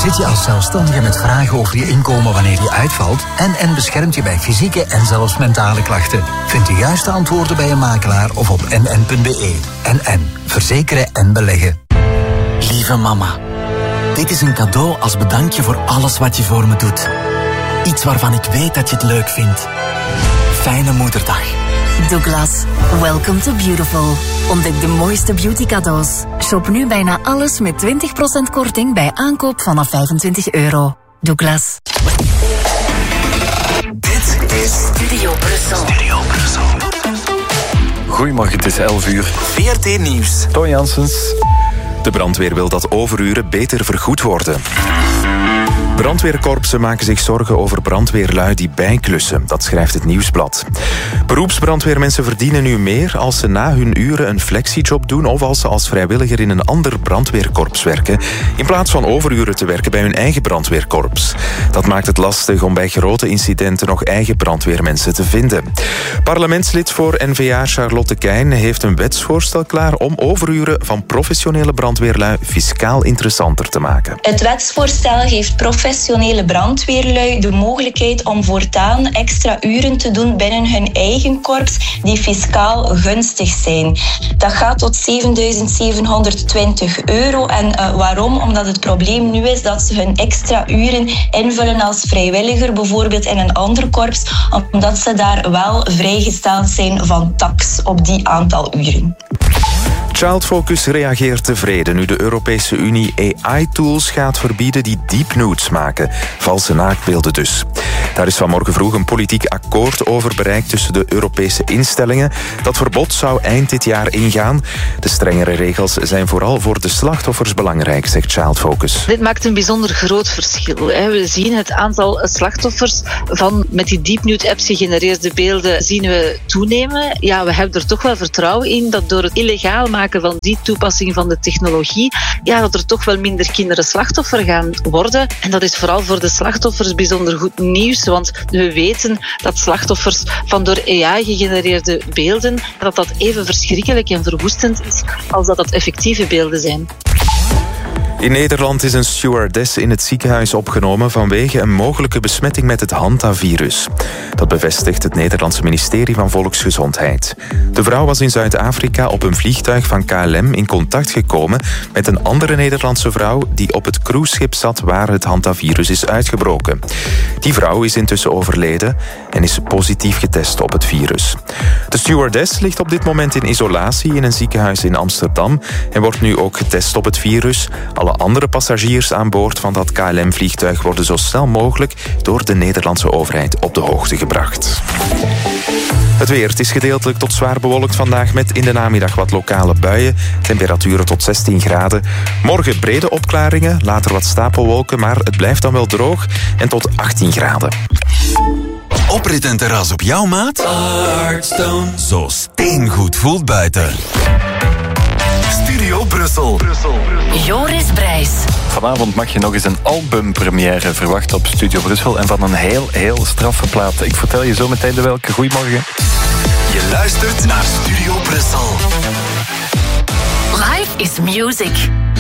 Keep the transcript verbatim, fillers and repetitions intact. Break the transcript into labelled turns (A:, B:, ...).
A: Zit je als zelfstandige met vragen over je inkomen wanneer je uitvalt? N N beschermt je bij fysieke en zelfs mentale klachten. Vind de juiste antwoorden bij een makelaar of op n n punt b e. N N. Verzekeren en beleggen.
B: Lieve mama, dit is een cadeau als bedankje voor alles wat je voor me doet. Iets waarvan ik weet dat je het leuk vindt. Fijne moederdag.
C: Douglas, welcome to beautiful. Ontdek de mooiste beauty cadeaus. Shop nu bijna alles met twintig procent korting bij aankoop vanaf vijfentwintig euro. Douglas.
D: Dit is Studio Brussel. Studio Brussel.
E: Goedemorgen, het is elf uur.
D: V R T Nieuws.
E: Toon Janssens. De brandweer wil dat overuren beter vergoed worden. Brandweerkorpsen maken zich zorgen over brandweerlui die bijklussen. Dat schrijft het Nieuwsblad. Beroepsbrandweermensen verdienen nu meer als ze na hun uren een flexiejob doen of als ze als vrijwilliger in een ander brandweerkorps werken, in plaats van overuren te werken bij hun eigen brandweerkorps. Dat maakt het lastig om bij grote incidenten nog eigen brandweermensen te vinden. Parlementslid voor N V A Charlotte Keijn heeft een wetsvoorstel klaar om overuren van professionele brandweerlui fiscaal interessanter te maken.
F: Het wetsvoorstel geeft professionele brandweerlui de mogelijkheid om voortaan extra uren te doen binnen hun eigen korps die fiscaal gunstig zijn. Dat gaat tot zevenduizend zevenhonderdtwintig euro. En uh, waarom? Omdat het probleem nu is dat ze hun extra uren invullen als vrijwilliger, bijvoorbeeld in een ander korps, omdat ze daar wel vrijgesteld zijn van tax op die aantal uren.
E: Child Focus reageert tevreden nu de Europese Unie A I-tools gaat verbieden die deep nudes maken. Valse naaktbeelden dus. Daar is vanmorgen vroeg een politiek akkoord over bereikt tussen de Europese instellingen. Dat verbod zou eind dit jaar ingaan. De strengere regels zijn vooral voor de slachtoffers belangrijk, zegt Child Focus.
G: Dit maakt een bijzonder groot verschil. We zien het aantal slachtoffers van met die deep nude apps gegenereerde beelden zien we toenemen. Ja, we hebben er toch wel vertrouwen in dat door het illegaal maken van die toepassing van de technologie, ja, dat er toch wel minder kinderen slachtoffer gaan worden. En dat is vooral voor de slachtoffers bijzonder goed nieuws, want we weten dat slachtoffers van door A I gegenereerde beelden, dat dat even verschrikkelijk en verwoestend is als dat dat effectieve beelden zijn.
E: In Nederland is een stewardess in het ziekenhuis opgenomen vanwege een mogelijke besmetting met het hantavirus. Dat bevestigt het Nederlandse ministerie van Volksgezondheid. De vrouw was in Zuid-Afrika op een vliegtuig van K L M in contact gekomen met een andere Nederlandse vrouw die op het cruiseschip zat waar het hantavirus is uitgebroken. Die vrouw is intussen overleden en is positief getest op het virus. De stewardess ligt op dit moment in isolatie in een ziekenhuis in Amsterdam en wordt nu ook getest op het virus. Alle andere passagiers aan boord van dat K L M-vliegtuig worden zo snel mogelijk door de Nederlandse overheid op de hoogte gebracht. Het weer. Het is gedeeltelijk tot zwaar bewolkt vandaag met in de namiddag wat lokale buien. Temperaturen tot zestien graden. Morgen brede opklaringen, later wat stapelwolken, maar het blijft dan wel droog en tot achttien graden.
D: Oprit en terras op jouw maat? Artstone. Zo steengoed voelt buiten. Studio Brussel. Brussel.
C: Joris Brijs.
E: Vanavond mag je nog eens een albumpremière verwachten op Studio Brussel en van een heel, heel straffe plaat. Ik vertel je zo meteen de welke. Goedemorgen.
D: Je luistert naar Studio Brussel.
C: Life is music.